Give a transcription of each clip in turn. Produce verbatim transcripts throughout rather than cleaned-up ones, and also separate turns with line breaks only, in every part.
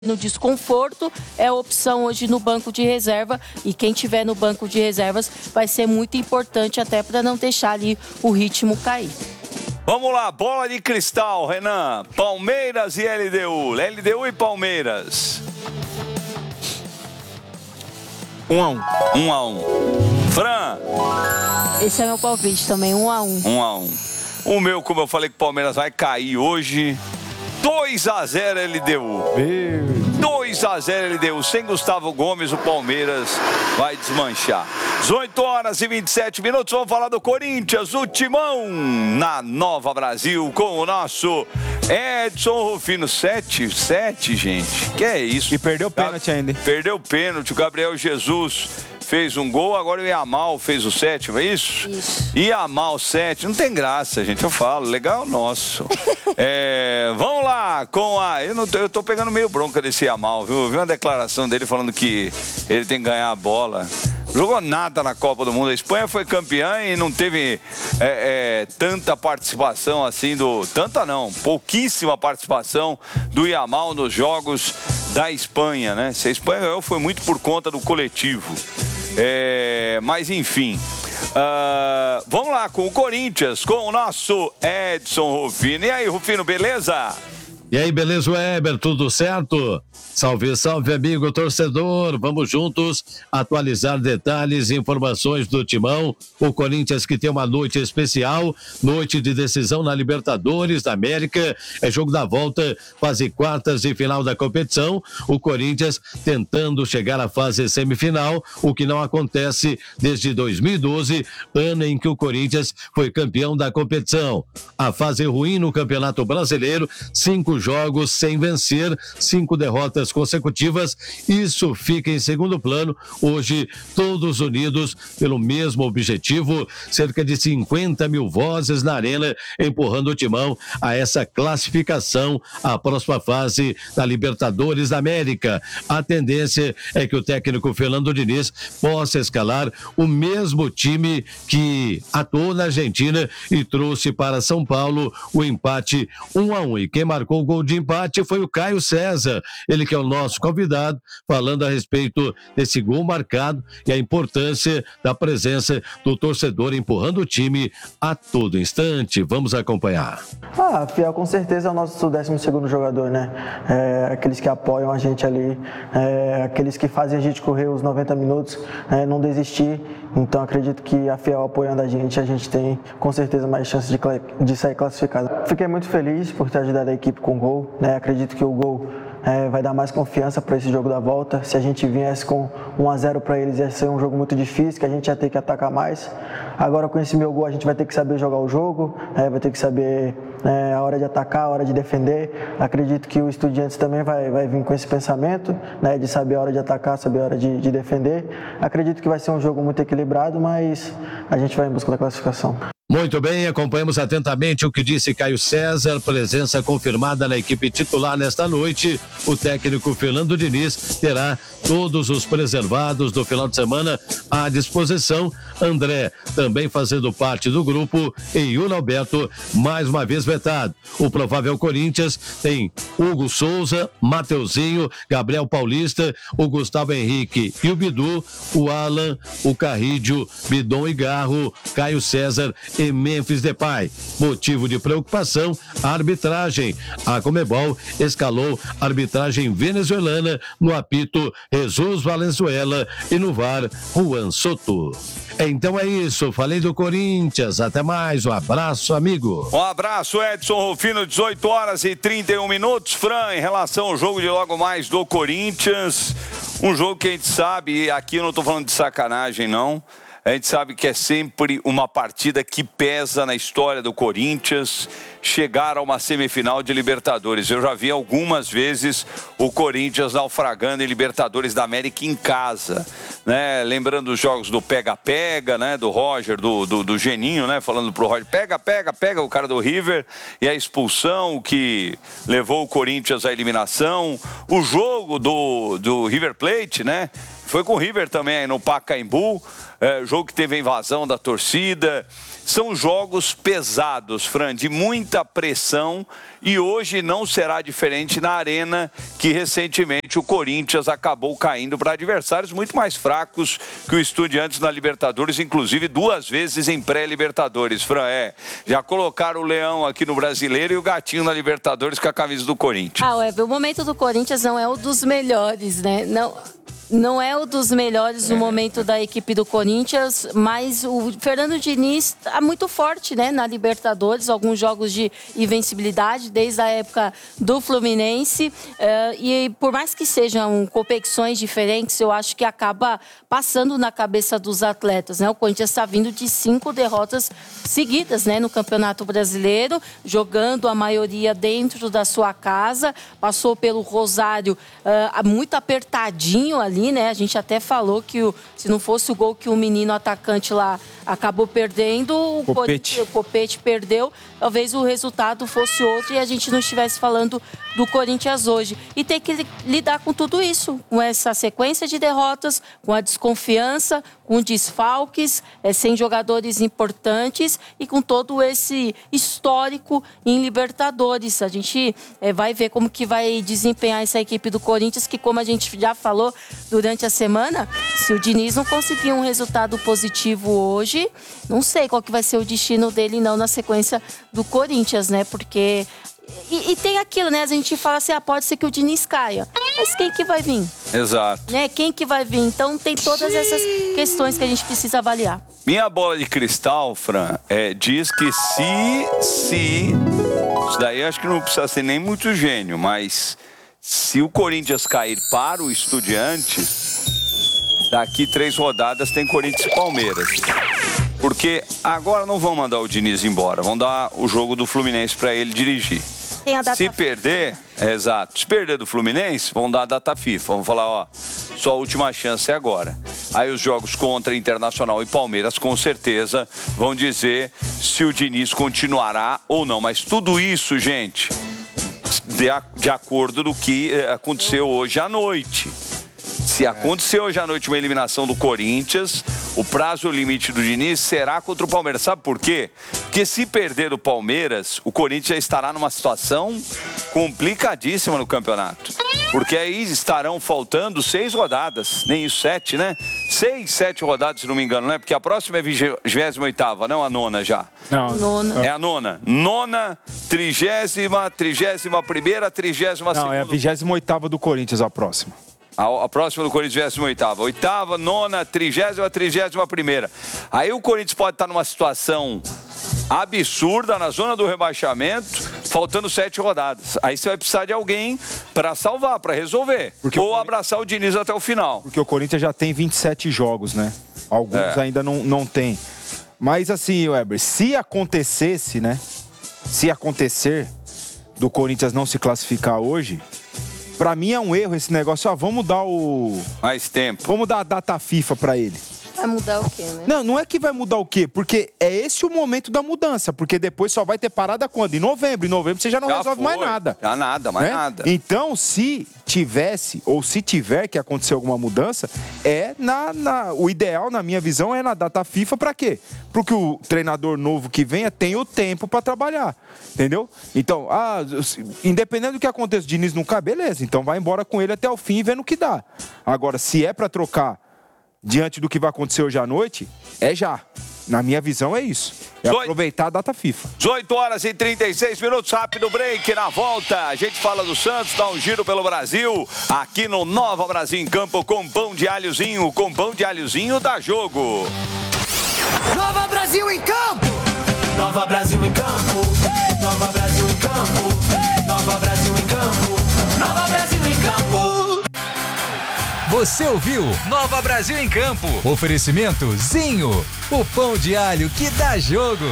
no desconforto, é a opção hoje no banco de reserva, e quem tiver no banco de reservas vai ser muito importante até para não deixar ali o ritmo cair.
Vamos lá, bola de cristal, Renan. Palmeiras e L D U. L D U e Palmeiras. Um a um. Um a um. Fran.
Esse é meu palpite também, um a um.
Um a um. O meu, como eu falei que o Palmeiras vai cair hoje, dois a zero L D U. dois a zero L D U. Sem Gustavo Gomes, o Palmeiras vai desmanchar. dezoito horas e vinte e sete minutos. Vamos falar do Corinthians, o Timão, na Nova Brasil, com o nosso Edson Rufino. sete, sete, gente. Que é isso?
E perdeu o pênalti ainda.
Perdeu o pênalti. O Gabriel Jesus fez um gol, agora o Yamal fez o sétimo, é isso?
Isso.
Yamal sete, não tem graça, gente, eu falo, legal nosso. é, vamos lá, com a... Eu, não tô, eu tô pegando meio bronca desse Yamal, viu? Eu vi uma declaração dele falando que ele tem que ganhar a bola. Jogou nada na Copa do Mundo. A Espanha foi campeã e não teve é, é, tanta participação assim do... Tanta não, pouquíssima participação do Yamal nos jogos da Espanha, né? Se a Espanha ganhou foi muito por conta do coletivo. É, mas enfim, uh, vamos lá com o Corinthians, com o nosso Edson Rufino. E aí, Rufino, beleza?
E aí, beleza, Weber, tudo certo? Salve, salve, amigo torcedor. Vamos juntos atualizar detalhes e informações do Timão. O Corinthians que tem uma noite especial, noite de decisão na Libertadores da América. É jogo da volta, fase quartas e final da competição. O Corinthians tentando chegar à fase semifinal, o que não acontece desde dois mil e doze, ano em que o Corinthians foi campeão da competição. A fase ruim no Campeonato Brasileiro, cinco jogos sem vencer, cinco derrotas consecutivas, isso fica em segundo plano. Hoje, todos unidos pelo mesmo objetivo, cerca de cinquenta mil vozes na arena, empurrando o Timão a essa classificação à próxima fase da Libertadores da América. A tendência é que o técnico Fernando Diniz possa escalar o mesmo time que atuou na Argentina e trouxe para São Paulo o empate um a um. E quem marcou o gol de empate foi o Caio César, ele que é o nosso convidado, falando a respeito desse gol marcado e a importância da presença do torcedor empurrando o time a todo instante. Vamos acompanhar.
Ah, Fiel com certeza é o nosso décimo segundo jogador, né? É, aqueles que apoiam a gente ali, é, aqueles que fazem a gente correr os noventa minutos, é, não desistir. Então acredito que a Fiel apoiando a gente, a gente tem com certeza mais chances de, de sair classificado. Fiquei muito feliz por ter ajudado a equipe com o gol, né? Acredito que o gol É, vai dar mais confiança para esse jogo da volta. Se a gente viesse com um a zero para eles, ia ser um jogo muito difícil, que a gente ia ter que atacar mais. Agora, com esse meu gol, a gente vai ter que saber jogar o jogo, é, vai ter que saber é, a hora de atacar, a hora de defender. Acredito que o Estudiantes também vai, vai vir com esse pensamento, né, de saber a hora de atacar, saber a hora de, de defender. Acredito que vai ser um jogo muito equilibrado, mas a gente vai em busca da classificação.
Muito bem, acompanhamos atentamente o que disse Caio César, presença confirmada na equipe titular nesta noite. O técnico Fernando Diniz terá todos os preservados do final de semana à disposição. André também fazendo parte do grupo e Yuri Alberto mais uma vez vetado. O provável Corinthians tem Hugo Souza, Mateuzinho, Gabriel Paulista, o Gustavo Henrique e o Bidu, o Alan, o Carrídio, Bidon e Garro, Caio César e Memphis Depay. Motivo de preocupação, a arbitragem. A Conmebol escalou a arbitragem venezuelana no apito Jesus Valenzuela e no V A R Juan Soto. Então é isso, falei do Corinthians, até mais, um abraço, amigo.
Um abraço, Edson Rufino, dezoito horas e trinta e um minutos. Fran, em relação ao jogo de logo mais do Corinthians, um jogo que a gente sabe, e aqui eu não estou falando de sacanagem não, a gente sabe que é sempre uma partida que pesa na história do Corinthians chegar a uma semifinal de Libertadores. Eu já vi algumas vezes o Corinthians naufragando em Libertadores da América em casa, né? Lembrando os jogos do pega-pega, né? Do Roger, do, do, do Geninho, né? Falando pro Roger, pega, pega, pega o cara do River, e a expulsão que levou o Corinthians à eliminação. O jogo do, do River Plate, né? Foi com o River também aí no Pacaembu, é, jogo que teve a invasão da torcida. São jogos pesados, Fran, de muita pressão, e hoje não será diferente na Arena, que recentemente o Corinthians acabou caindo para adversários muito mais fracos que o Estudiantes na Libertadores, inclusive duas vezes em pré-Libertadores. Fran, é, já colocaram o Leão aqui no Brasileiro e o Gatinho na Libertadores com a camisa do Corinthians.
Ah, Weber, o momento do Corinthians não é o dos melhores, né? Não... Não é o dos melhores no momento da equipe do Corinthians, mas o Fernando Diniz está muito forte, né, na Libertadores, alguns jogos de invencibilidade desde a época do Fluminense, uh, e por mais que sejam competições diferentes, eu acho que acaba passando na cabeça dos atletas, né? O Corinthians está vindo de cinco derrotas seguidas, né, no Campeonato Brasileiro, jogando a maioria dentro da sua casa, passou pelo Rosário uh, muito apertadinho ali, né? A gente até falou que o, se não fosse o gol que o menino atacante lá acabou perdendo, o Copete. o Copete perdeu, talvez o resultado fosse outro e a gente não estivesse falando do Corinthians hoje. E tem que lidar com tudo isso, com essa sequência de derrotas, com a desconfiança, com desfalques, é, sem jogadores importantes e com todo esse histórico em Libertadores. A gente é, vai ver como que vai desempenhar essa equipe do Corinthians, que, como a gente já falou durante a semana, se o Diniz não conseguir um resultado positivo hoje, não sei qual que vai ser o destino dele não na sequência do Corinthians, né? Porque... E, e tem aquilo, né? A gente fala assim, ah, pode ser que o Diniz caia. Mas quem que vai vir?
Exato.
Né? Quem que vai vir? Então tem todas essas questões que a gente precisa avaliar.
Minha bola de cristal, Fran, é, diz que se, se... Isso daí acho que não precisa ser nem muito gênio, mas se o Corinthians cair para o Estudiantes, daqui três rodadas tem Corinthians e Palmeiras. Porque agora não vão mandar o Diniz embora, vão dar o jogo do Fluminense para ele dirigir.
Tem a data
Se perder, é, exato, se perder do Fluminense, vão dar a data FIFA, vão falar, ó, sua última chance é agora. Aí os jogos contra Internacional e Palmeiras, com certeza, vão dizer se o Diniz continuará ou não. Mas tudo isso, gente, de, a, de acordo do que aconteceu hoje à noite. Se acontecer hoje à noite uma eliminação do Corinthians, o prazo limite do Diniz será contra o Palmeiras. Sabe por quê? Porque se perder do Palmeiras, o Corinthians já estará numa situação complicadíssima no campeonato. Porque aí estarão faltando seis rodadas, nem isso, sete, né? Seis, sete rodadas, se não me engano, né? Porque a próxima é vigésima oitava, não a nona já.
Não.
Nona.
É a nona. Nona, trigésima, trigésima primeira, trigésima segunda.
Não, é a vigésima oitava do Corinthians a próxima.
A, a próxima do Corinthians, vigésima oitava. Oitava, nona, trigésima, trigésima primeira. Aí o Corinthians pode estar numa situação absurda na zona do rebaixamento, faltando sete rodadas. Aí você vai precisar de alguém para salvar, para resolver. Porque ou o Corinthians... abraçar o Diniz até o final.
Porque o Corinthians já tem vinte e sete jogos, né? Alguns é. ainda não, não tem. Mas assim, Weber, se acontecesse, né? Se acontecer do Corinthians não se classificar hoje... Pra mim é um erro esse negócio, ó, vamos dar o...
Mais tempo.
Vamos dar a data FIFA pra ele.
Vai mudar o quê, né?
Não, não é que vai mudar o quê, porque é esse o momento da mudança, porque depois só vai ter parada quando? Em novembro. Em novembro você já não já resolve foi. mais nada.
Já nada, mais
né?
nada.
Então, se tivesse, ou se tiver que acontecer alguma mudança, é na, na... o ideal, na minha visão, é na data FIFA pra quê? Porque o treinador novo que venha tenha o tempo pra trabalhar, entendeu? Então, ah, independente do que aconteça, o Diniz não cai, beleza, então vai embora com ele até o fim e vendo o que dá. Agora, se é pra trocar diante do que vai acontecer hoje à noite, é já. Na minha visão é isso. É aproveitar a data FIFA.
dezoito horas e trinta e seis minutos, rápido break. Na volta, a gente fala do Santos, dá um giro pelo Brasil. Aqui no Nova Brasil em Campo, com pão de alhozinho. Com pão de alhozinho dá jogo.
Nova Brasil em Campo! Nova Brasil em Campo! Nova Brasil em Campo! Nova Brasil em Campo! Nova Brasil em Campo!
Você ouviu Nova Brasil em Campo. Oferecimento Zinho, o pão de alho que dá jogo.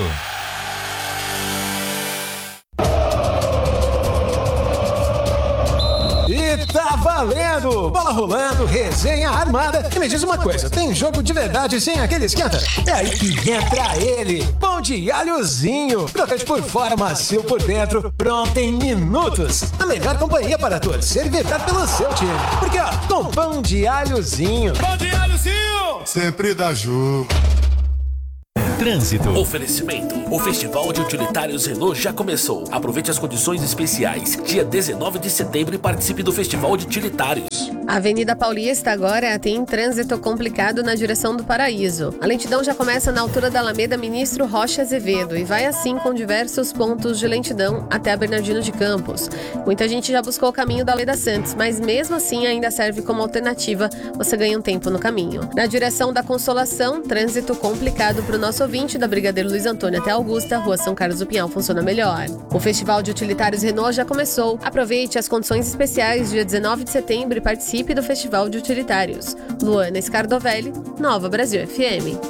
E tá valendo! Bola rolando, resenha armada. E me diz uma coisa, tem jogo de verdade sem aquele esquenta? É aí que entra ele, Pão de Alhozinho. Crocante por fora, macio por dentro, pronto em minutos. A melhor companhia para torcer e vibrar pelo seu time. Porque, ó, com Pão de Alhozinho.
Pão de Alhozinho!
Sempre dá jogo.
Trânsito. Oferecimento. O Festival de Utilitários Renault já começou. Aproveite as condições especiais. Dia dezenove de setembro e participe do Festival de Utilitários.
A Avenida Paulista agora tem trânsito complicado na direção do Paraíso. A lentidão já começa na altura da Alameda Ministro Rocha Azevedo e vai assim com diversos pontos de lentidão até a Bernardino de Campos. Muita gente já buscou o caminho da Almeida Santos, mas mesmo assim ainda serve como alternativa, você ganha um tempo no caminho. Na direção da Consolação, trânsito complicado para o nosso ouvinte da Brigadeiro Luiz Antônio até Augusta, Rua São Carlos do Pinhal funciona melhor. O Festival de Utilitários Renault já começou. Aproveite as condições especiais dia dezenove de setembro e participe do Festival de Utilitários. Luana Scardovelli, Nova Brasil F M.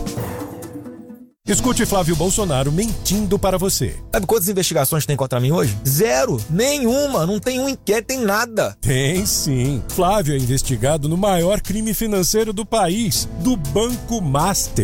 Escute Flávio Bolsonaro mentindo para você.
Sabe quantas investigações tem contra mim hoje? Zero! Nenhuma! Não tem um inquérito, tem nada!
Tem sim. Flávio é investigado no maior crime financeiro do país, do Banco Master.